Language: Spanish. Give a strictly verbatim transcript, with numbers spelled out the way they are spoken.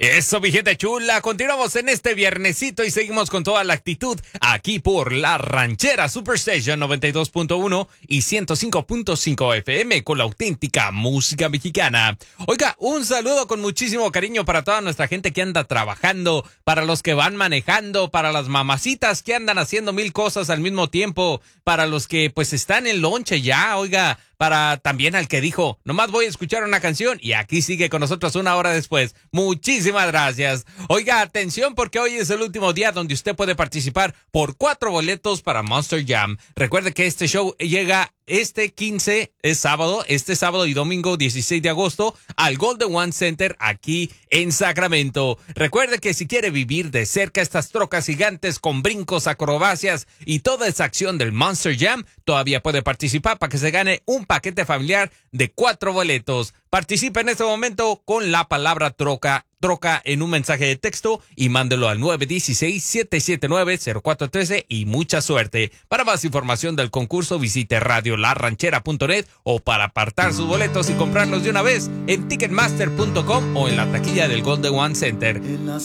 Eso, mi gente chula. Continuamos en este viernesito y seguimos con toda la actitud aquí por La Ranchera Superstation noventa y dos punto uno y ciento cinco punto cinco F M con la auténtica música mexicana. Oiga, un saludo con muchísimo cariño para toda nuestra gente que anda trabajando, para los que van manejando, para las mamacitas que andan haciendo mil cosas al mismo tiempo, para los que pues están en lonche ya, oiga, para también al que dijo, nomás voy a escuchar una canción y aquí sigue con nosotros una hora después. Muchísimas gracias. Oiga, atención porque hoy es el último día donde usted puede participar por cuatro boletos para Monster Jam. Recuerde que este show llega este quince, es sábado, este sábado y domingo dieciséis de agosto al Golden One Center aquí en Sacramento. Recuerde que si quiere vivir de cerca estas trocas gigantes con brincos, acrobacias y toda esa acción del Monster Jam, todavía puede participar para que se gane un paquete familiar de cuatro boletos. Participe en este momento con la palabra troca, troca en un mensaje de texto y mándelo al nueve uno seis, siete siete nueve, cero cuatro uno tres y mucha suerte. Para más información del concurso visite radio la ranchera punto net o para apartar sus boletos y comprarlos de una vez en ticketmaster punto com o en la taquilla del Golden One Center. En las